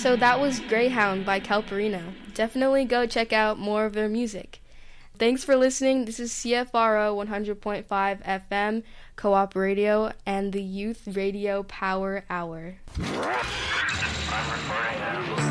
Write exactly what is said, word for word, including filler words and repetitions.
So that was Greyhound by Calparino. Definitely go check out more of their music. Thanks for listening. This is C F R O one hundred point five F M, Co-op Radio, and the Youth Radio Power Hour. I'm recording now.